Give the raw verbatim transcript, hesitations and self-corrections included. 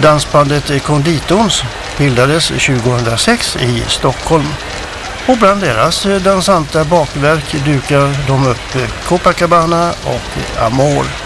Dansbandet Konditons bildades tjugohundrasex i Stockholm. Och bland deras dansanta bakverk dukar de upp Copacabana och Amor.